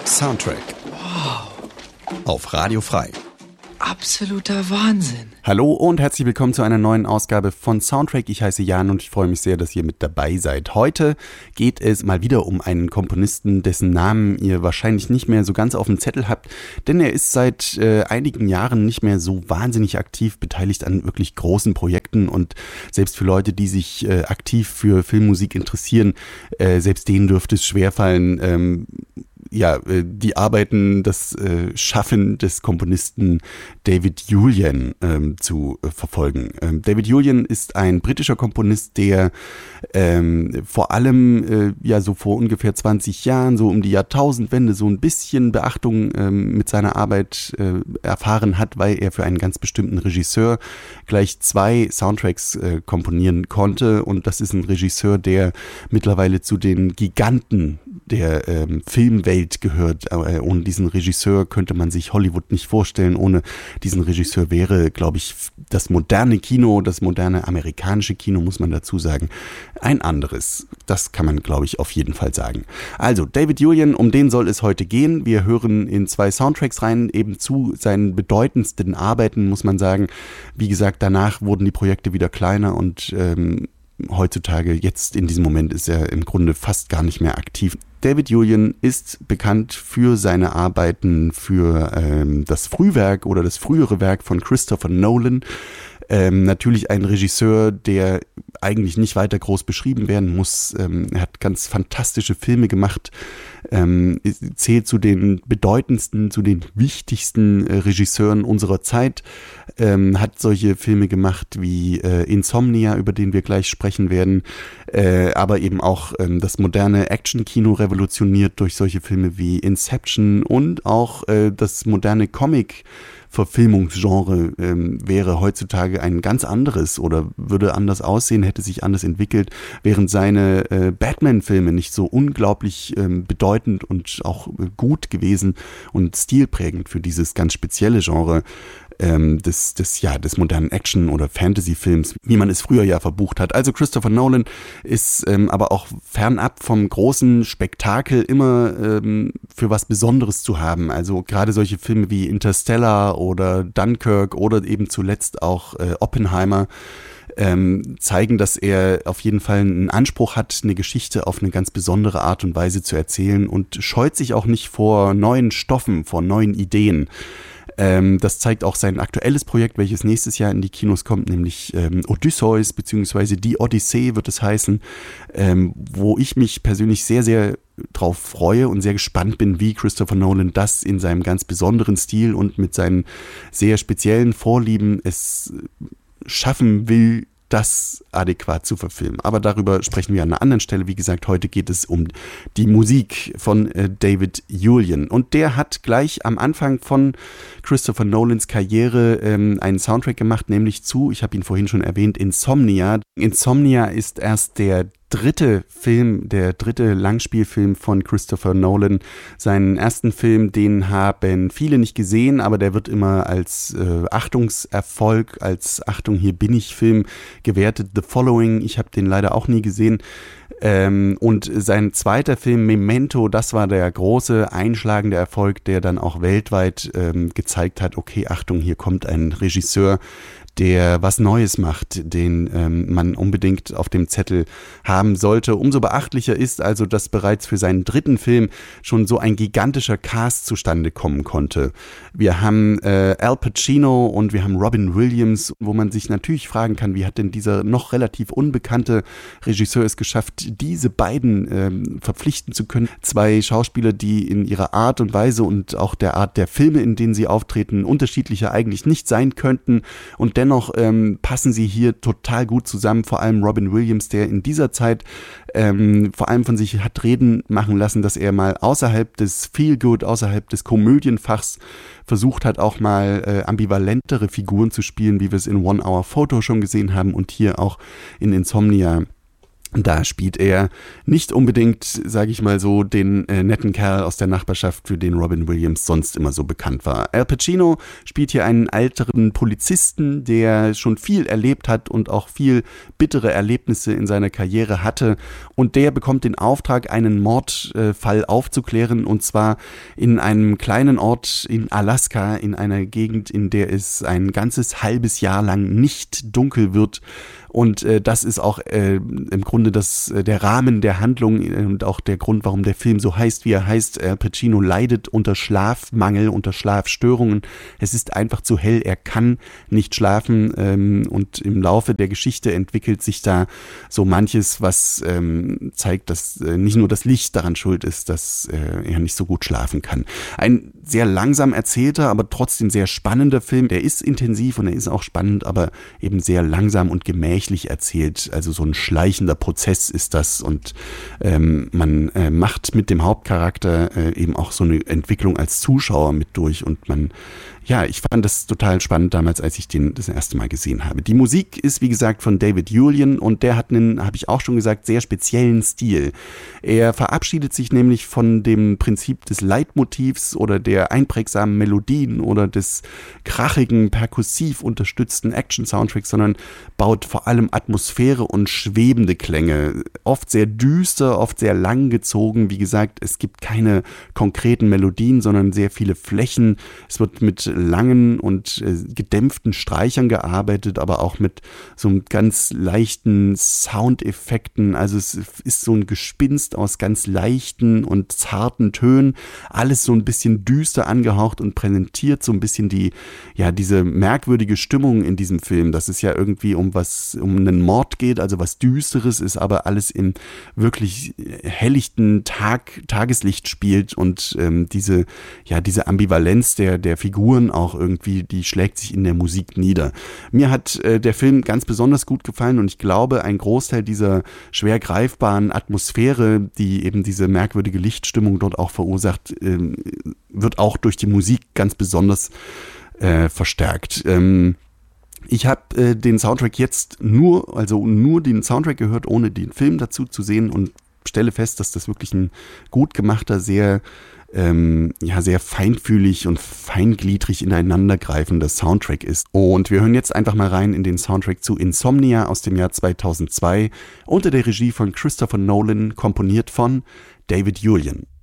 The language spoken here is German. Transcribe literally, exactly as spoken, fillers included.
Soundtrack. Wow. Auf Radio Frei. Absoluter Wahnsinn. Hallo und herzlich willkommen zu einer neuen Ausgabe von Soundtrack. Ich heiße Jan und ich freue mich sehr, dass ihr mit dabei seid. Heute geht es mal wieder um einen Komponisten, dessen Namen ihr wahrscheinlich nicht mehr so ganz auf dem Zettel habt, denn er ist seit äh, einigen Jahren nicht mehr so wahnsinnig aktiv beteiligt an wirklich großen Projekten und selbst für Leute, die sich äh, aktiv für Filmmusik interessieren, äh, selbst denen dürfte es schwerfallen, ähm, ja, die Arbeiten, das äh, Schaffen des Komponisten David Julyan ähm, zu äh, verfolgen. Ähm, David Julyan ist ein britischer Komponist, der ähm, vor allem äh, ja so vor ungefähr zwanzig Jahren, so um die Jahrtausendwende, so ein bisschen Beachtung ähm, mit seiner Arbeit äh, erfahren hat, weil er für einen ganz bestimmten Regisseur gleich zwei Soundtracks äh, komponieren konnte. Und das ist ein Regisseur, der mittlerweile zu den Giganten der ähm, Filmwelt gehört. Äh, ohne diesen Regisseur könnte man sich Hollywood nicht vorstellen. Ohne diesen Regisseur wäre, glaube ich, das moderne Kino, das moderne amerikanische Kino, muss man dazu sagen, ein anderes. Das kann man, glaube ich, auf jeden Fall sagen. Also, David Julyan, um den soll es heute gehen. Wir hören in zwei Soundtracks rein, eben zu seinen bedeutendsten Arbeiten, muss man sagen. Wie gesagt, danach wurden die Projekte wieder kleiner und ähm, heutzutage, jetzt in diesem Moment, ist er im Grunde fast gar nicht mehr aktiv. David Julyan ist bekannt für seine Arbeiten für ähm, das Frühwerk oder das frühere Werk von Christopher Nolan. Ähm, natürlich ein Regisseur, der eigentlich nicht weiter groß beschrieben werden muss. Ähm, er hat ganz fantastische Filme gemacht, ähm, zählt zu den bedeutendsten, zu den wichtigsten äh, Regisseuren unserer Zeit, ähm, hat solche Filme gemacht wie äh, Insomnia, über den wir gleich sprechen werden, äh, aber eben auch ähm, das moderne Action-Kino revolutioniert durch solche Filme wie Inception und auch äh, das moderne Comic Verfilmungsgenre ähm, wäre heutzutage ein ganz anderes oder würde anders aussehen, hätte sich anders entwickelt, während seine äh, Batman-Filme nicht so unglaublich ähm, bedeutend und auch äh, gut gewesen und stilprägend für dieses ganz spezielle Genre ähm, des, des, ja, des modernen Action- oder Fantasy-Films, wie man es früher ja verbucht hat. Also Christopher Nolan ist ähm, aber auch fernab vom großen Spektakel immer ähm, für was Besonderes zu haben. Also gerade solche Filme wie Interstellar oder Dunkirk oder eben zuletzt auch äh, Oppenheimer ähm, zeigen, dass er auf jeden Fall einen Anspruch hat, eine Geschichte auf eine ganz besondere Art und Weise zu erzählen und scheut sich auch nicht vor neuen Stoffen, vor neuen Ideen. Ähm, das zeigt auch sein aktuelles Projekt, welches nächstes Jahr in die Kinos kommt, nämlich ähm, Odysseus, beziehungsweise Die Odyssee wird es heißen, ähm, wo ich mich persönlich sehr, sehr drauf freue und sehr gespannt bin, wie Christopher Nolan das in seinem ganz besonderen Stil und mit seinen sehr speziellen Vorlieben es schaffen will, das adäquat zu verfilmen. Aber darüber sprechen wir an einer anderen Stelle. Wie gesagt, heute geht es um die Musik von äh, David Julyan. Und der hat gleich am Anfang von Christopher Nolans Karriere ähm, einen Soundtrack gemacht, nämlich zu, ich habe ihn vorhin schon erwähnt, Insomnia. Insomnia ist erst der dritte Film, der dritte Langspielfilm von Christopher Nolan. Seinen ersten Film, den haben viele nicht gesehen, aber der wird immer als äh, Achtungserfolg, als Achtung, hier bin ich Film gewertet. The Following, ich habe den leider auch nie gesehen. Ähm, und sein zweiter Film, Memento, das war der große einschlagende Erfolg, der dann auch weltweit ähm, gezeigt hat, okay, Achtung, hier kommt ein Regisseur, der was Neues macht, den ähm, man unbedingt auf dem Zettel haben sollte. Umso beachtlicher ist also, dass bereits für seinen dritten Film schon so ein gigantischer Cast zustande kommen konnte. Wir haben äh, Al Pacino und wir haben Robin Williams, wo man sich natürlich fragen kann, wie hat denn dieser noch relativ unbekannte Regisseur es geschafft, diese beiden ähm, verpflichten zu können. Zwei Schauspieler, die in ihrer Art und Weise und auch der Art der Filme, in denen sie auftreten, unterschiedlicher eigentlich nicht sein könnten und dennoch ähm, passen sie hier total gut zusammen, vor allem Robin Williams, der in dieser Zeit ähm, vor allem von sich hat reden machen lassen, dass er mal außerhalb des Feel-Good, außerhalb des Komödienfachs versucht hat, auch mal äh, ambivalentere Figuren zu spielen, wie wir es in One Hour Photo schon gesehen haben und hier auch in Insomnia Da spielt er nicht unbedingt, sage ich mal so, den äh, netten Kerl aus der Nachbarschaft, für den Robin Williams sonst immer so bekannt war. Al Pacino spielt hier einen älteren Polizisten, der schon viel erlebt hat und auch viel bittere Erlebnisse in seiner Karriere hatte. Und der bekommt den Auftrag, einen Mordfall äh, aufzuklären, und zwar in einem kleinen Ort in Alaska, in einer Gegend, in der es ein ganzes halbes Jahr lang nicht dunkel wird. Und äh, das ist auch äh, im Grunde das, äh, der Rahmen der Handlung und auch der Grund, warum der Film so heißt, wie er heißt. Al Pacino leidet unter Schlafmangel, unter Schlafstörungen. Es ist einfach zu hell, er kann nicht schlafen, ähm, und im Laufe der Geschichte entwickelt sich da so manches, was ähm, zeigt, dass äh, nicht nur das Licht daran schuld ist, dass äh, er nicht so gut schlafen kann. Ein sehr langsam erzählter, aber trotzdem sehr spannender Film. Der ist intensiv und er ist auch spannend, aber eben sehr langsam und gemächlich erzählt, also so ein schleichender Prozess ist das, und ähm, man äh, macht mit dem Hauptcharakter äh, eben auch so eine Entwicklung als Zuschauer mit durch, und man, ja, ich fand das total spannend damals, als ich den das erste Mal gesehen habe. Die Musik ist, wie gesagt, von David Julien, und der hat einen, habe ich auch schon gesagt, sehr speziellen Stil. Er verabschiedet sich nämlich von dem Prinzip des Leitmotivs oder der einprägsamen Melodien oder des krachigen, perkussiv unterstützten Action-Soundtracks, sondern baut vor allem Atmosphäre und schwebende Klänge. Oft sehr düster, oft sehr lang gezogen. Wie gesagt, es gibt keine konkreten Melodien, sondern sehr viele Flächen. Es wird mit langen und äh, gedämpften Streichern gearbeitet, aber auch mit so einem ganz leichten Soundeffekten. Also es ist so ein Gespinst aus ganz leichten und zarten Tönen. Alles so ein bisschen düster angehaucht und präsentiert so ein bisschen die, ja, diese merkwürdige Stimmung in diesem Film, dass es ja irgendwie um was, um einen Mord geht, also was Düsteres ist, aber alles im wirklich helllichten Tag, Tageslicht spielt, und ähm, diese, ja, diese Ambivalenz der, der Figuren auch irgendwie, die schlägt sich in der Musik nieder. Mir hat äh, der Film ganz besonders gut gefallen, und ich glaube, ein Großteil dieser schwer greifbaren Atmosphäre, die eben diese merkwürdige Lichtstimmung dort auch verursacht, äh, wird auch durch die Musik ganz besonders äh, verstärkt. Ähm, Ich habe äh, den Soundtrack jetzt nur, also nur den Soundtrack gehört, ohne den Film dazu zu sehen, und stelle fest, dass das wirklich ein gut gemachter, sehr, ähm, ja, sehr feinfühlig und feingliedrig ineinandergreifender Soundtrack ist. Und wir hören jetzt einfach mal rein in den Soundtrack zu Insomnia aus dem Jahr zweitausendzwei unter der Regie von Christopher Nolan, komponiert von David Julien.